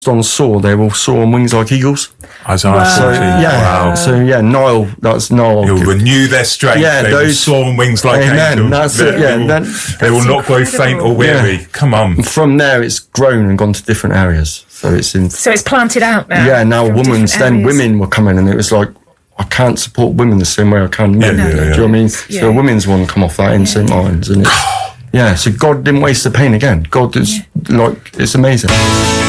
on soar, they will soar on wings like eagles. Isaiah 14. Wow. So Nile, that's Nile. He'll renew their strength. Yeah, they will soar on wings like Amen. angels. That's it. Yeah, They will not grow faint or weary. Yeah. Come on. From there, it's grown and gone to different areas. So it's planted out now. Yeah, now women were coming, and it was like, I can't support women the same way I can men. Do you know what I mean? So a women's one come off that in St. Martin's, and so God didn't waste the pain again. God is it's amazing.